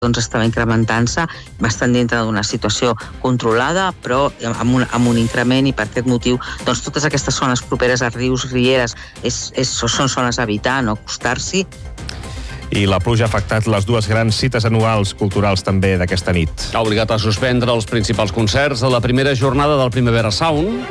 estava incrementant-se bastant dintre d'una situació controlada, però amb un increment, i per aquest motiu totes aquestes zones properes a rius, rieres, són zones a evitar, no acostar-s'hi. I la pluja ha afectat les dues grans cites anuals culturals també d'aquesta nit. Ha obligat a suspendre els principals concerts de la primera jornada del Primavera Sound.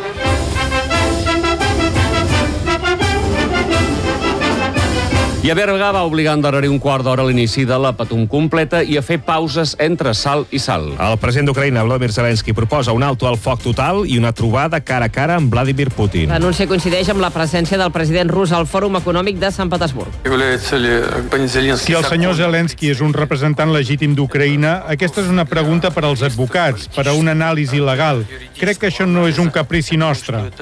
I a Berga va obligar a endarrerir un quart d'hora a l'inici de la Patum completa i a fer pauses entre salt i salt. El president d'Ucraïna, Volodymyr Zelensky, proposa un alto al foc total i una trobada cara a cara amb Vladimir Putin. L'anunci coincideix amb la presència del president rus al Fòrum Econòmic de Sant Petersburg. Si el senyor Zelensky és un representant legítim d'Ucraïna, aquesta és una pregunta per als advocats, per a una anàlisi legal. Crec que això no és un caprici nostre.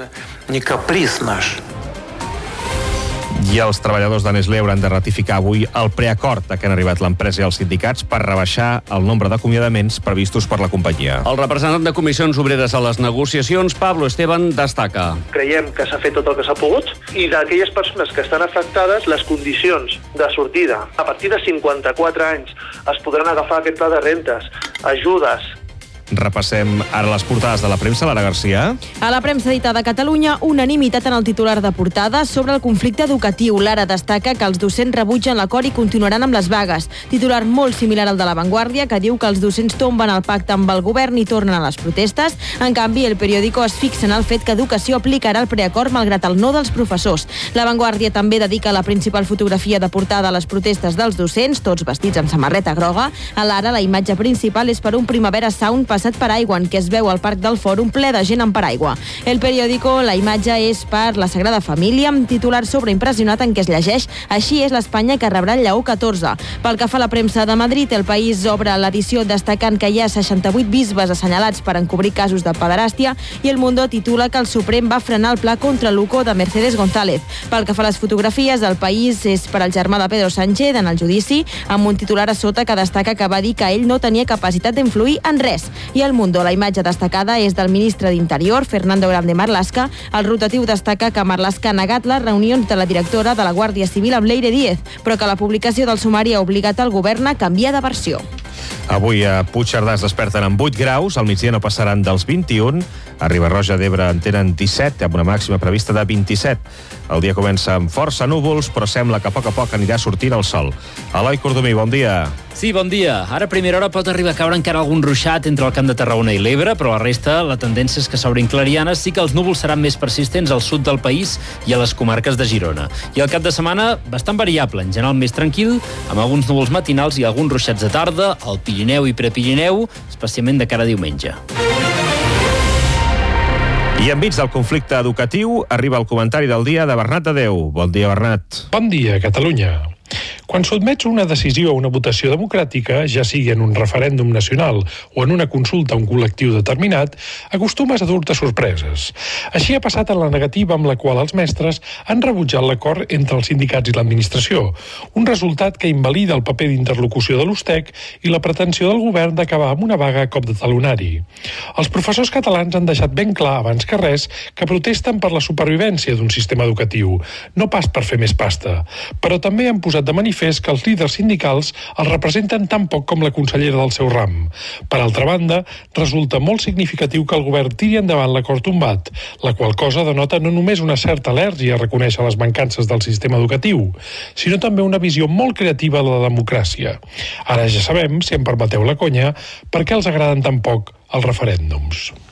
I els treballadors de Nestlé hauran de ratificar avui el preacord a què han arribat l'empresa i els sindicats per rebaixar el nombre d'acomiadaments previstos per la companyia. El representant de Comissions Obreres a les negociacions, Pablo Esteban, destaca. Creiem que s'ha fet tot el que s'ha pogut i d'aquelles persones que estan afectades, les condicions de sortida. A partir de 54 anys es podran agafar aquest pla de rentes, ajudes. Repassem ara les portades de la premsa. Lara Garcia. A la premsa editada a Catalunya, unanimitat en el titular de portada sobre el conflicte educatiu. Lara destaca que els docents rebutgen l'acord i continuaran amb les vagues. Titular molt similar al de La Vanguardia, que diu que els docents tomben el pacte amb el govern i tornen a les protestes. En canvi, El Periódico es fixa en el fet que Educació aplicarà el preacord malgrat el no dels professors. La Vanguardia també dedica la principal fotografia de portada a les protestes dels docents, tots vestits amb samarreta groga. A Lara, la imatge principal és per un Primavera Sound passat per aigua, en què es veu al Parc del Fòrum ple de gent amb paraigua. El Periódico, la imatge és per la Sagrada Família, amb titular sobreimpressionat en què es llegeix: així és l'Espanya que rebrà el Lleó 14. Pel que fa a la premsa de Madrid, El País obre l'edició destacant que hi ha 68 bisbes assenyalats per encobrir casos de pederàstia, i El Mundo titula que el Suprem va frenar el pla contra Luco de Mercedes González. Pel que fa a les fotografies, El País és per al germà de Pedro Sánchez en el judici, amb un titular a sota que destaca que va dir que ell no tenia capacitat d'influir en res. I El Mundo, la imatge destacada és del ministre d'Interior, Fernando Grande Marlaska. El rotatiu destaca que Marlaska ha negat les reunions de la directora de la Guàrdia Civil amb Leire Díez, però que la publicació del sumari ha obligat el govern a canviar de versió. Avui a Puigcerdà es desperten amb 8 graus, al migdia no passaran dels 21, a Riba-roja d'Ebre en tenen 17, amb una màxima prevista de 27. El dia comença amb força núvols, però sembla que a poc anirà sortint el sol. Eloi Cordomí, bon dia. Sí, bon dia. Ara a primera hora pot arribar a caure encara algun ruixat entre el Camp de Tarragona i l'Ebre, però la resta, la tendència és que s'obrin clarianes. Sí que els núvols seran més persistents al sud del país i a les comarques de Girona. I el cap de setmana bastant variable, en general més tranquil, amb alguns núvols matinals i alguns ruixats de tarda, al Pirineu i Prepirineu, especialment de cara a diumenge. I enmig del conflicte educatiu arriba el comentari del dia de Bernat Tadeu. Bon dia, Bernat. Bon dia, Catalunya. Quan sotmets una decisió a una votació democràtica, ja sigui en un referèndum nacional o en una consulta a un col·lectiu determinat, acostumes a dur-te sorpreses. Així ha passat en la negativa amb la qual els mestres han rebutjat l'acord entre els sindicats i l'administració, un resultat que invalida el paper d'interlocució de l'USTEC i la pretensió del govern d'acabar amb una vaga a cop de talonari. Els professors catalans han deixat ben clar, abans que res, que protesten per la supervivència d'un sistema educatiu, no pas per fer més pasta, però també han posat de manifest que els líders sindicals els representen tan poc com la consellera del seu ram. Per altra banda, resulta molt significatiu que el govern tiri endavant l'acord tombat, la qual cosa denota no només una certa al·lèrgia a reconèixer les mancances del sistema educatiu, sinó també una visió molt creativa de la democràcia. Ara ja sabem, si em permeteu la conya, per què els agraden tan poc els referèndums.